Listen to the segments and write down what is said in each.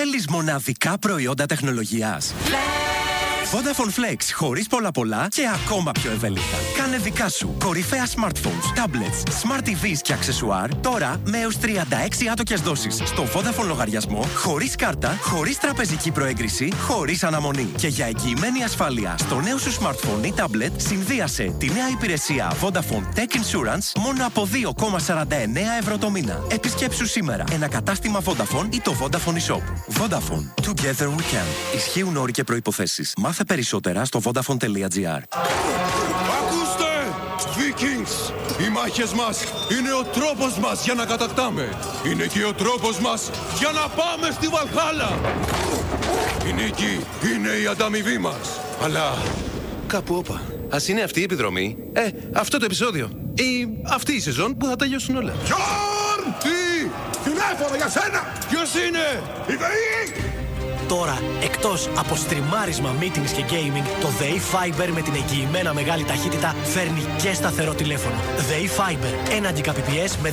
Θέλεις μοναδικά προϊόντα τεχνολογίας? Vodafone Flex, χωρίς πολλά και ακόμα πιο ευέλικτα. Κάνε δικά σου κορυφαία smartphones, tablets, smart TVs και αξεσουάρ τώρα με έως 36 άτοκες δόσεις στο Vodafone λογαριασμό, χωρίς κάρτα, χωρίς τραπεζική προέγκριση, χωρίς αναμονή. Και για εγγυημένη ασφάλεια στο νέο σου smartphone ή tablet, συνδύασε τη νέα υπηρεσία Vodafone Tech Insurance μόνο από 2,49 ευρώ το μήνα. Επισκέψου σήμερα ένα κατάστημα Vodafone ή το Vodafone eShop. Vodafone. Together we can. Ισχύουν όροι και προϋποθέσεις. Μάθε περισσότερα στο vodafone.gr. Ακούστε! Vikings! Οι μάχες μας είναι ο τρόπος μας για να κατακτάμε. Είναι και ο τρόπος μας για να πάμε στη Βαλχάλα. Η νίκη είναι η ανταμοιβή μας. Αλλά κάπου όπα. Ας είναι αυτή η επιδρομή, αυτό το επεισόδιο ή αυτή η σεζόν που θα τελειώσουν όλα. Γιόρν! Τι! Τηλέφωνο για σένα! Ποιος είναι? Η ΔΕΗ! Τώρα, εκτός από στριμάρισμα, meetings και gaming, το ΔΕΗ Fiber με την εγγυημένα μεγάλη ταχύτητα φέρνει και σταθερό τηλέφωνο. ΔΕΗ Fiber, 1 Gbps με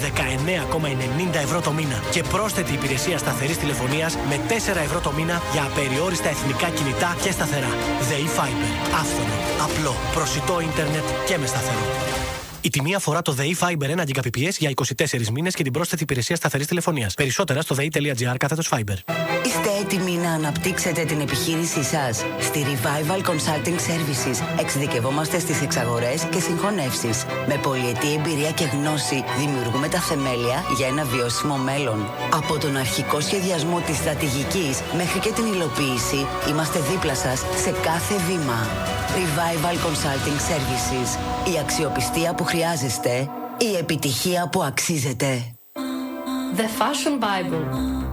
19,90 ευρώ το μήνα και πρόσθετη υπηρεσία σταθερής τηλεφωνίας με 4 ευρώ το μήνα για απεριόριστα εθνικά κινητά και σταθερά. ΔΕΗ Fiber, άφθονο, απλό, προσιτό ίντερνετ και με σταθερό. Η τιμή αφορά το ΔΕΗ Fiber 1 Gbps για 24 μήνες και την πρόσθετη υπηρεσία σταθερής τηλεφωνίας. Περισσότερα στο dei.gr/Fiber. Είστε έτοιμοι να αναπτύξετε την επιχείρησή σας? Στη Revival Consulting Services εξειδικευόμαστε στις εξαγορές και συγχωνεύσεις. Με πολυετή εμπειρία και γνώση δημιουργούμε τα θεμέλια για ένα βιώσιμο μέλλον. Από τον αρχικό σχεδιασμό της στρατηγικής μέχρι και την υλοποίηση, είμαστε δίπλα σας σε κάθε βήμα. Revival Consulting Services. Η αξιοπιστία που χρειάζεστε, η επιτυχία που αξίζετε. The Fashion Bible.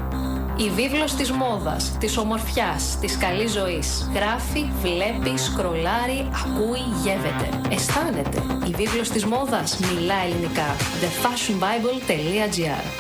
Η βίβλος της μόδας, της ομορφιάς, της καλής ζωής. Γράφει, βλέπει, σκρολάρει, ακούει, γεύεται. Αισθάνεται. Η βίβλος της μόδας μιλά ελληνικά. thefashionbible.gr.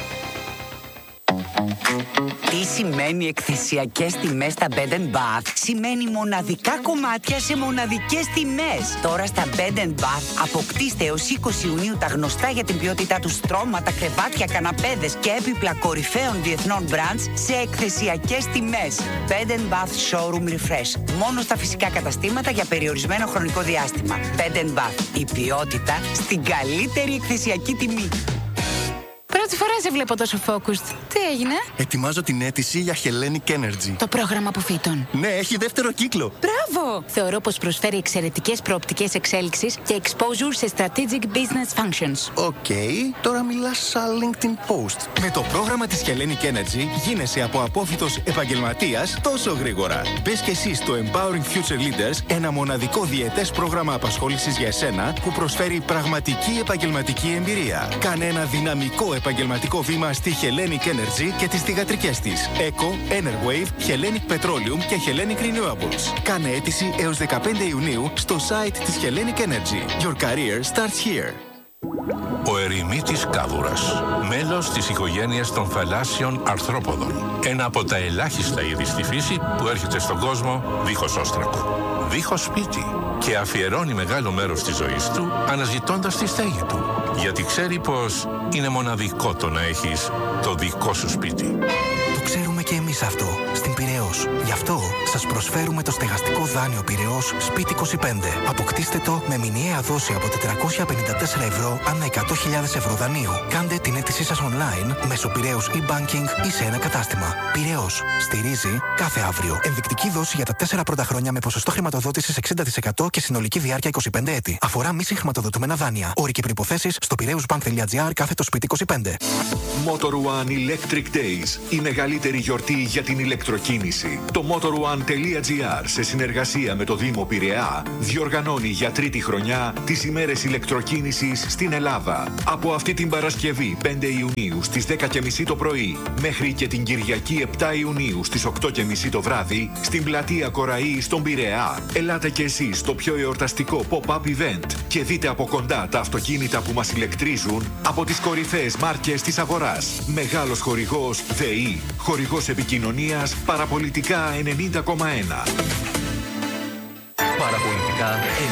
Τι σημαίνει εκθεσιακές τιμές στα Bed & Bath? Σημαίνει μοναδικά κομμάτια σε μοναδικές τιμές. Τώρα στα Bed & Bath αποκτήστε έως 20 Ιουνίου τα γνωστά για την ποιότητά του στρώματα, κρεβάτια, καναπέδες και έπιπλα κορυφαίων διεθνών brands σε εκθεσιακές τιμές. Bed & Bath Showroom Refresh. Μόνο στα φυσικά καταστήματα για περιορισμένο χρονικό διάστημα. Bed & Bath. Η ποιότητα στην καλύτερη εκθεσιακή τιμή. Πρώτη φορά σε βλέπω τόσο focused. Τι έγινε? Ετοιμάζω την αίτηση για Hellenic Energy. Το πρόγραμμα αποφύτων. Ναι, έχει δεύτερο κύκλο. Μπράβο! Θεωρώ πως προσφέρει εξαιρετικές προοπτικές εξέλιξης και exposure σε strategic business functions. Οκ, τώρα μιλάς σαν LinkedIn post. Με το πρόγραμμα της Hellenic Energy γίνεσαι από απόφοιτος επαγγελματίας τόσο γρήγορα. Μπες και εσύ στο Empowering Future Leaders, ένα μοναδικό διετές πρόγραμμα απασχόλησης για εσένα που προσφέρει πραγματική επαγγελματική εμπειρία. Κάνε ένα δυναμικό επαγγελματικό βήμα στη Hellenic Energy και τις θυγατρικές της Eco, Enerwave, Hellenic Petroleum και Hellenic Renewables. Κάνε αίτηση έως 15 Ιουνίου στο site της Hellenic Energy. Your career starts here. Ο ερημίτης κάβουρας, μέλος της οικογένειας των θαλάσσιων αρθρόποδων. Ένα από τα ελάχιστα είδη στη φύση που έρχεται στον κόσμο δίχως όστρακο, δίχως σπίτι και αφιερώνει μεγάλο μέρος της ζωής του αναζητώντας τη στέγη του. Γιατί ξέρει πως είναι μοναδικό το να έχεις το δικό σου σπίτι. Το ξέρουμε και εμείς αυτό, στην Πειραιώς. Γι' αυτό σας προσφέρουμε το στεγαστικό δάνειο Πειραιώς Σπίτι 25. Αποκτήστε το με μηνιαία δόση από 454 ευρώ ανά 100.000 ευρώ δανείου. Κάντε την αίτησή σας online μέσω Πειραιώς e-banking ή σε ένα κατάστημα. Πειραιώς. Στηρίζει κάθε αύριο. Ενδεικτική δόση για τα 4 πρώτα χρόνια με ποσοστό χρηματοδότησης 60% και συνολική διάρκεια 25 έτη. Αφορά μη συγχρηματοδοτούμενα δάνεια. Όροι και προϋποθέσεις στο πειραιούσbank.gr/Σπίτι 25. Motor One Electric Days. Η μεγαλύτερη γιορτή για την ηλεκτροκίνηση. Το motorone.gr σε συνεργασία με το Δήμο Πειραιά διοργανώνει για τρίτη χρονιά τις ημέρες ηλεκτροκίνησης στην Ελλάδα. Από αυτή την Παρασκευή 5 Ιουνίου στις 10.30 το πρωί μέχρι και την Κυριακή 7 Ιουνίου στις 8.30 το βράδυ στην πλατεία Κοραή στον Πειραιά. Ελάτε και εσείς στο πιο εορταστικό pop-up event και δείτε από κοντά τα αυτοκίνητα που μας ηλεκτρίζουν από τις κορυφαίες μάρκες της αγοράς. Μεγάλος χορηγός ΔΕΗ. Χορηγός επικοινωνίας Παραπολιτικά 90,1. Παραπολιτικά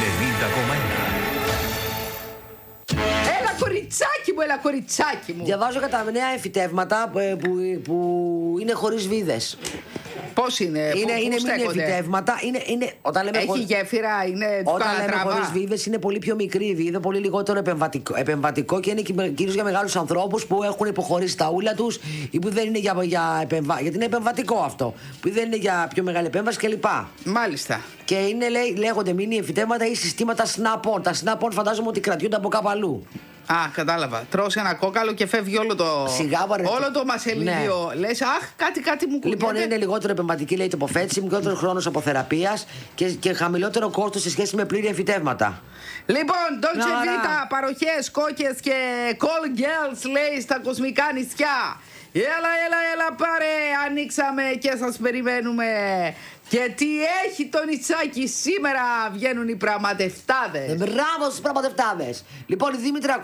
90,1. Έλα κοριτσάκι μου, έλα κοριτσάκι μου. Διαβάζω κατά νέα εμφυτεύματα που είναι χωρίς βίδες. Πώς είναι, είναι μίνι εφητεύματα. Έχει γέφυρα, είναι του όταν λέμε χωρίς βίδες, είναι πολύ πιο μικρή βίδα, πολύ λιγότερο επεμβατικό και είναι κυρίως για μεγάλους ανθρώπους που έχουν υποχωρήσει τα ούλα τους ή που δεν είναι γιατί είναι επεμβατικό αυτό. Που δεν είναι για πιο μεγάλη επέμβαση κλπ. Μάλιστα. Και είναι, λέγονται μίνι εφητεύματα ή συστήματα snap-on. Τα snap-on φαντάζομαι ότι κρατιούνται από κάπου αλλού. Α, κατάλαβα. Τρως ένα κόκαλο και φεύγει όλο το μασελίδιο. Ναι. Λες, αχ, κάτι μου κουνιέται. Λοιπόν, είναι λιγότερο επεμβατική, λέει, τοποθέτηση, μικρότερο χρόνος αποθεραπείας και χαμηλότερο κόστος σε σχέση με πλήρη εφητεύματα. Λοιπόν, Dolce Vita, παροχές, κόκκες και call girls, λέει, στα κοσμικά νησιά. Έλα, πάρε, ανοίξαμε και σας περιμένουμε. Και τι έχει το νησάκι σήμερα, βγαίνουν οι πραγματευτάδες. Μπράβο στους πραγματευτάδες. Λοιπόν, η Δήμητρα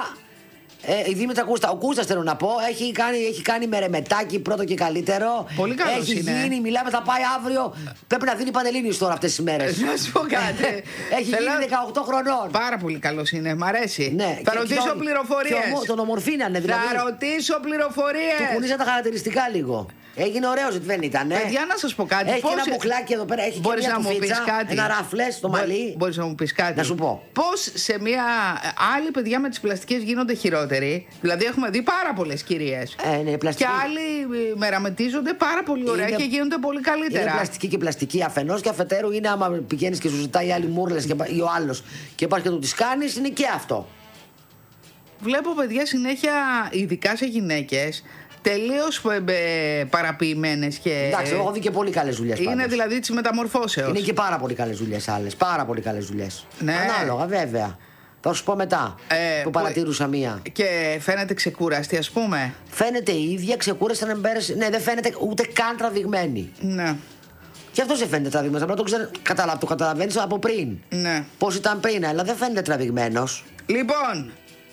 Κούστα, ο Κούστας θέλω να πω, έχει κάνει μερεμετάκι πρώτο και καλύτερο. Πολύ καλός είναι. Έχει γίνει, μιλάμε, θα πάει αύριο. Πρέπει να δίνει Πανελλήνιος τώρα αυτές τις μέρες. Να σου πω κάτι. Έχει γίνει 18 χρονών. Πάρα πολύ καλός είναι, μ' αρέσει. Ναι. Θα ρωτήσω πληροφορίες. Τον ομορφήνανε δηλαδή. Θα ρωτήσω πληροφορίες. Του κουνήσαν τα χαρακτηριστικά λίγο. Έγινε ωραίος, δεν ήταν. Παιδιά, να σας πω κάτι. Έχει ένα μπουκλάκι εδώ πέρα, έχει μπορείς να μου πεις κάτι. Ένα ραφλέ στο μαλλί. Μπορείς να μου πεις κάτι. Να σου πω. Πώς σε μια άλλη, παιδιά, με τις πλαστικές γίνονται χειρότεροι. Δηλαδή έχουμε δει πάρα πολλές κυρίες. Ναι, και άλλοι μεραμετίζονται πάρα πολύ ωραία και γίνονται πολύ καλύτερα. Είναι πλαστική και πλαστική αφενός και αφετέρου είναι άμα πηγαίνεις και σου ζητάει άλλη μούρλες ή ο άλλος και πας και του τις κάνεις, είναι και αυτό. Βλέπω, παιδιά, συνέχεια, ειδικά σε γυναίκες, τελείως παραποιημένες και. Εντάξει, έχω δει και πολύ καλές δουλειές. Είναι δηλαδή της μεταμορφώσεως. Είναι και πάρα πολύ καλές δουλειές άλλες. Πάρα πολύ καλές δουλειές. Ναι. Ανάλογα, βέβαια. Θα σου πω μετά που παρατήρουσα μία. Και φαίνεται ξεκούραστη, ας πούμε. Φαίνεται η ίδια, ξεκούραστη σαν εμπέραση. Ναι, δεν φαίνεται ούτε καν τραβηγμένη. Ναι. Και αυτό σε φαίνεται τραβηγμένο. Απλά το καταλαβαίνεις από πριν. Ναι. Πώς ήταν πριν, αλλά δεν φαίνεται τραβηγμένος. Λοιπόν.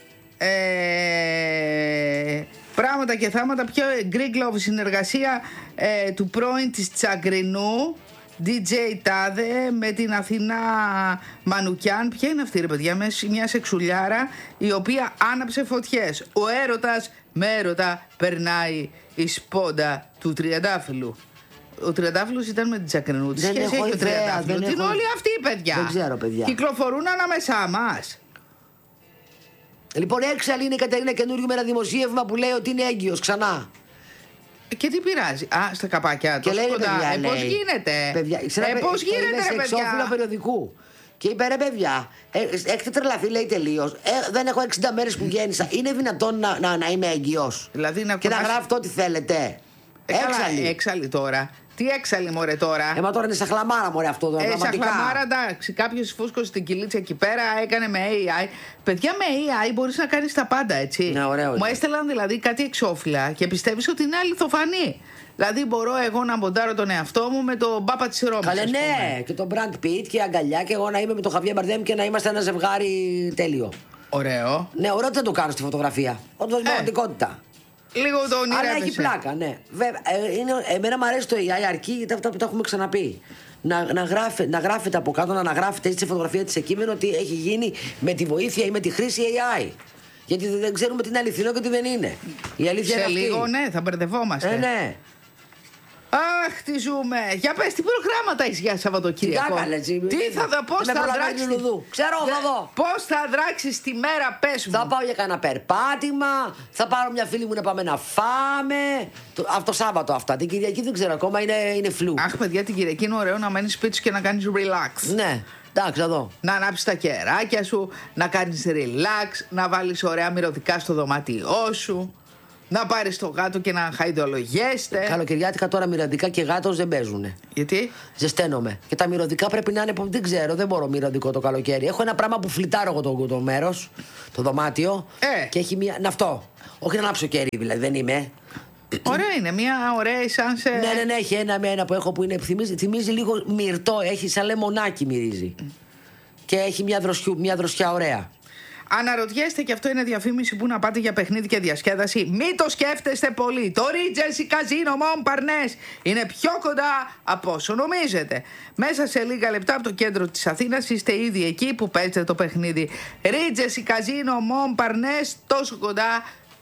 Πράγματα και θάματα. Πιο Greek Love, συνεργασία του πρώην της Τσαγκρινού, DJ Τάδε, με την Αθηνά Μανουκιάν. Ποια είναι αυτή, ρε παιδιά? Μια σεξουλιάρα η οποία άναψε φωτιές. Ο έρωτας με έρωτα περνάει η σπόντα του Τριαντάφυλλου. Ο Τριαντάφυλλος ήταν με την Τσαγκρινού. Τι σχέση έχει ο Τριαντάφυλλος? Τι είναι όλοι αυτοί, παιδιά? Δεν ξέρω, παιδιά. Κυκλοφορούν ανάμεσά μας. Λοιπόν, έξαλλη είναι η Κατερίνα, καινούριο με ένα δημοσίευμα που λέει ότι είναι έγκυος ξανά. Και τι πειράζει? Α, στα καπάκια και λέει, κοντά. Παιδιά, πώς γίνεται? Πώς γίνεται, ρε παιδιά? Εξώφυλλο περιοδικού. Και είπε, ρε παιδιά, έχετε τρελαθεί, λέει, τελείως. Δεν έχω 60 μέρες που γέννησα. Είναι δυνατόν να είμαι έγκυος? Δηλαδή και να γράφετε ό,τι θέλετε. Έξαλλη τώρα. Τι έξαλλη, μωρέ, τώρα? Μα τώρα είναι σαν χλαμάρα, μωρέ, αυτό εδώ. Σαν χλαμάρα, εντάξει. Κάποιος φούσκωσε στην κυλίτσα εκεί πέρα, έκανε με AI. Παιδιά, με AI μπορείς να κάνεις τα πάντα, έτσι. Ναι, ωραίο. Μου έστελαν δηλαδή κάτι εξώφυλλα και πιστεύεις ότι είναι αληθοφανή. Δηλαδή, μπορώ εγώ να μοντάρω τον εαυτό μου με τον Πάπα της Ρώμης. Καλέ, ναι, και τον Brad Pitt και αγκαλιά, και εγώ να είμαι με τον Χαβιέ Μπαρδέμ και να είμαστε ένα ζευγάρι τέλειο. Ωραίο. Ναι, ωραίο, δεν το κάνω στη φωτογραφία. Όντως είναι πραγματικότητα. Λίγο το ονειρεύεσαι. Αλλά έχει πλάκα, ναι. Εμένα μου αρέσει το AI, αρκεί γιατί αυτά που τα έχουμε ξαναπεί. Να γράφετε από κάτω, να αναγράφετε έτσι τη φωτογραφία της σε κείμενο ότι έχει γίνει με τη βοήθεια ή με τη χρήση AI. Γιατί δεν ξέρουμε τι είναι αληθινό και τι δεν είναι. Η αλήθεια είναι αυτή. Σε λίγο, ναι, θα μπερδευόμαστε. Ναι. Αχ, τι ζούμε. Για πες, τι προγράμματα έχεις για Σαββατοκύριακο? Τι θα δω, πώς θα δράξεις? Ξέρω, θα δω. Πώς θα δράξεις τη μέρα, πες μου? Θα πάω για κανένα περπάτημα. Θα πάρω μια φίλη μου να πάμε να φάμε. Αυτό Σάββατο αυτά. Την Κυριακή δεν ξέρω ακόμα, είναι φλου. Αχ, παιδιά, την Κυριακή είναι ωραίο να μένεις σπίτι σου και να κάνεις relax. Ναι. Εντάξει, εδώ. Να ανάψεις τα κεράκια σου, να κάνεις relax, να βάλεις ωραία μυρωδικά στο δωμάτιό σου. Να πάρεις το γάτο και να χαϊδολογέστε. Καλοκαιριάτικα τώρα μυρωδικά και γάτος δεν παίζουνε. Γιατί? Ζεσταίνομαι. Και τα μυρωδικά πρέπει να είναι. Δεν ξέρω, δεν μπορώ μυρωδικό το καλοκαίρι. Έχω ένα πράγμα που φλιτάρω εγώ το μέρος, το δωμάτιο. Και έχει μία. Να αυτό. Όχι να ανάψω κερί, δηλαδή δεν είμαι. Ωραία είναι, μια ωραία σαν σε. Ναι, έχει ένα που έχω που είναι. Θυμίζει λίγο μυρτό, έχει σαν λεμονάκι μυρίζει. Και έχει μια δροσιά ωραία. Αναρωτιέστε, και αυτό είναι διαφήμιση, που να πάτε για παιχνίδι και διασκέδαση? Μην το σκέφτεστε πολύ. Το Regency Casino Montparnasse είναι πιο κοντά από όσο νομίζετε. Μέσα σε λίγα λεπτά από το κέντρο της Αθήνας είστε ήδη εκεί που παίζετε το παιχνίδι. Regency Casino Montparnasse, τόσο κοντά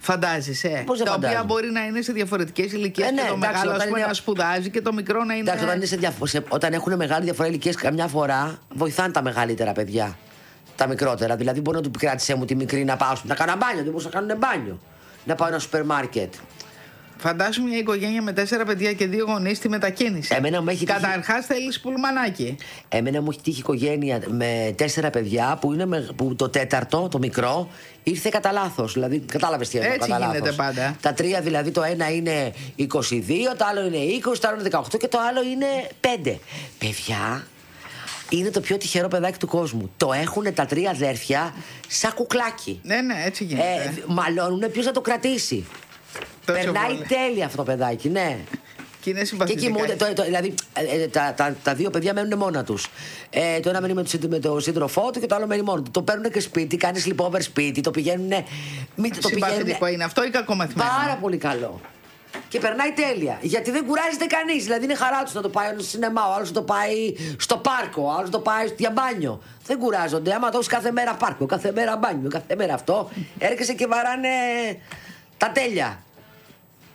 Φαντάζεσαι. Πώς δεν τα οποία φαντάζομαι. μπορεί να είναι σε διαφορετικές ηλικίες. Ναι, και το εντάξει, μεγάλο, ας όταν πούμε, είναι- να σπουδάζει και το μικρό να είναι. Εντάξει, όταν έχουν μεγάλη διαφορά ηλικίες, καμιά φορά βοηθάνε τα μεγαλύτερα παιδιά. Τα μικρότερα. Δηλαδή, μπορεί να του πει κράτησέ μου τη μικρή να πάω να κάνω μπάνιο. Δεν μπορούν να κάνουν μπάνιο. Να πάω ένα σούπερ μάρκετ. Φαντάσου μια οικογένεια με 4 παιδιά και 2 γονείς στη μετακίνηση. Καταρχάς θέλεις πουλμανάκι. Εμένα μου έχει τύχει οικογένεια με 4 παιδιά που το τέταρτο, το μικρό, ήρθε κατά λάθος. Δηλαδή, κατάλαβες τι εννοώ. Έτσι γίνεται πάντα. Τα 3 δηλαδή, το ένα είναι 22, το άλλο είναι 20, το άλλο είναι 18 και το άλλο είναι 5. Παιδιά, είναι το πιο τυχερό παιδάκι του κόσμου. Το έχουν τα 3 αδέρφια σαν κουκλάκι. Ναι, έτσι γίνεται. Μαλώνουνε ποιος θα το κρατήσει. Περνάει τέλεια αυτό το παιδάκι, ναι. Και είναι Και συμπαθητικά. κοιμούνται. Δηλαδή, τα 2 παιδιά μένουν μόνα τους. Το ένα μένει με το σύντροφό του και το άλλο μένει μόνο του. Το παίρνουν και σπίτι, κάνει sleepover σπίτι, το πηγαίνουν. Συμπαθητικό είναι αυτό ή κακομαθημένο? Πάρα πολύ καλό. Και περνάει τέλεια. Γιατί δεν κουράζεται κανείς. Δηλαδή είναι χαρά τους να το πάει στο σινεμά, ο άλλος να το πάει στο πάρκο, ο άλλος να το πάει για μπάνιο. Δεν κουράζονται. Άμα το έχεις κάθε μέρα πάρκο, κάθε μέρα μπάνιο, κάθε μέρα αυτό, έρχεσαι και βαράνε τα τέλεια.